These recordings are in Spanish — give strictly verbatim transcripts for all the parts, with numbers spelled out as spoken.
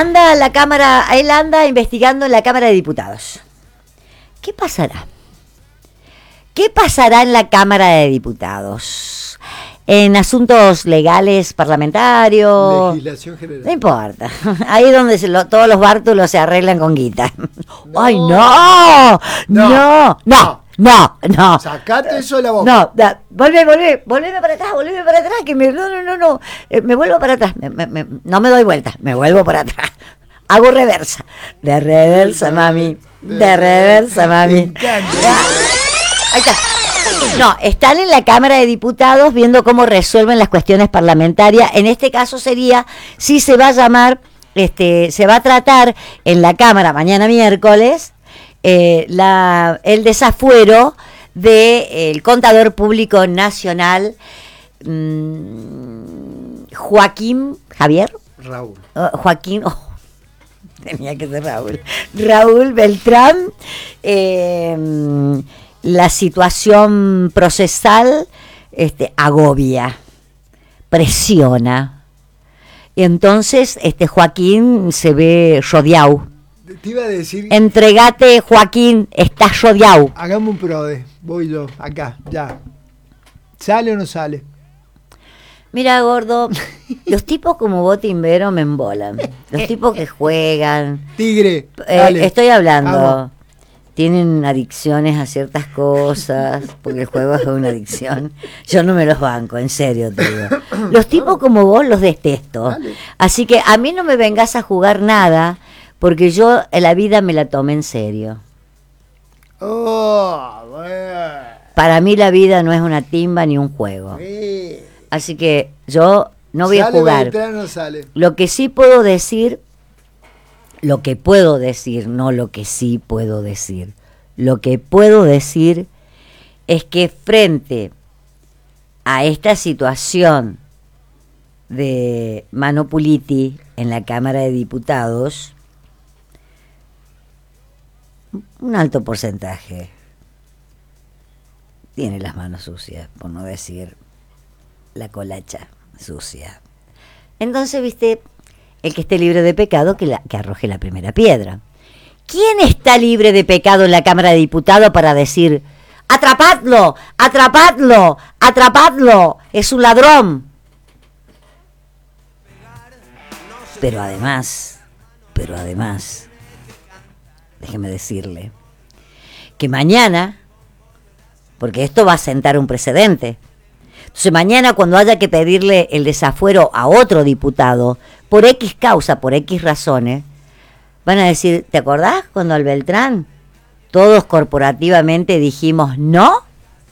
anda la Cámara, él anda investigando en la Cámara de Diputados. ¿Qué pasará? ¿Qué pasará en la Cámara de Diputados? En asuntos legales parlamentarios. Legislación general. No importa. Ahí es donde se lo, todos los bártulos se arreglan con guita. No. ¡Ay, no! No, no, no, no. no. Sacate eso de la boca. No, da, volvé, volvé, volveme para atrás, volveme para atrás, que me, no, no, no, no, eh, me vuelvo para atrás, me, me, me, no me doy vuelta, me vuelvo para atrás. Hago reversa. De reversa, mami. De reversa, mami. Ahí está. No, están en la Cámara de Diputados viendo cómo resuelven las cuestiones parlamentarias. En este caso sería si se va a llamar, este, se va a tratar en la Cámara mañana miércoles eh, la, el desafuero del de, contador público nacional mmm, Joaquín Javier Raúl oh, Joaquín oh, tenía que ser Raúl Raúl Beltrán. Eh, la situación procesal este, agobia, presiona. Y entonces este Joaquín se ve rodeado. Te iba a decir... Entregate, Joaquín, estás rodeado. Hagamos un prode, voy yo, acá, ya. ¿Sale o no sale? Mira, gordo, los tipos como vos, Timbero, me embolan. Los tipos que juegan. Tigre, eh, dale. Estoy hablando... Vamos. Tienen adicciones a ciertas cosas, porque el juego es una adicción. Yo no me los banco, en serio te digo. Los tipos como vos los detesto. Dale. Así que a mí no me vengas a jugar nada, porque yo en la vida me la tomé en serio. Oh, bueno. Para mí la vida no es una timba ni un juego. Sí. Así que yo no voy a jugar. Beltrán, no sale. Lo que sí puedo decir... Lo que puedo decir, no lo que sí puedo decir. Lo que puedo decir es que frente a esta situación de Mano Puliti en la Cámara de Diputados, un alto porcentaje tiene las manos sucias, por no decir la colacha sucia. Entonces, viste... El que esté libre de pecado, que, la, que arroje la primera piedra. ¿Quién está libre de pecado en la Cámara de Diputados para decir, atrapadlo, atrapadlo, atrapadlo, es un ladrón? Pero además, pero además, déjeme decirle, que mañana, porque esto va a sentar un precedente, entonces mañana cuando haya que pedirle el desafuero a otro diputado, por X causa, por X razones, van a decir, ¿te acordás cuando al Beltrán todos corporativamente dijimos no?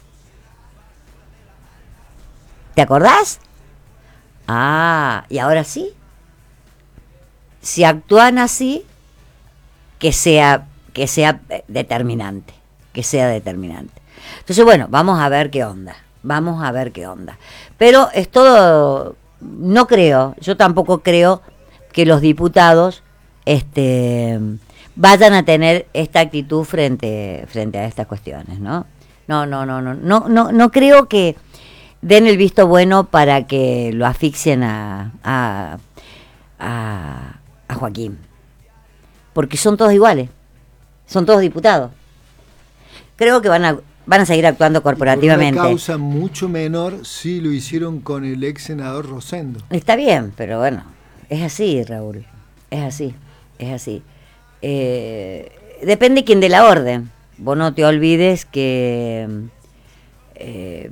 ¿Te acordás? Ah, y ahora sí. Si actúan así, que sea, que sea determinante, que sea determinante. Entonces, bueno, vamos a ver qué onda. Vamos a ver qué onda. Pero es todo, no creo, yo tampoco creo que los diputados este, vayan a tener esta actitud frente, frente a estas cuestiones, ¿no? No, no, no, no, no, no, no creo que den el visto bueno para que lo asfixien a, a, a, a Joaquín. Porque son todos iguales, son todos diputados. Creo que van a van a seguir actuando corporativamente. Por una causa mucho menor si lo hicieron con el ex senador Rosendo. Está bien, pero bueno, es así, Raúl, es así, es así. Eh, depende quién dé la orden. Vos no te olvides que eh,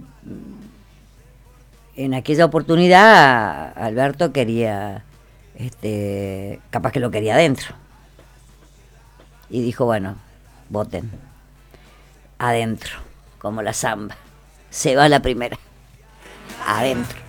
en aquella oportunidad Alberto quería, este, capaz que lo quería adentro. Y dijo, bueno, voten adentro, como la samba. Se va la primera. Adentro.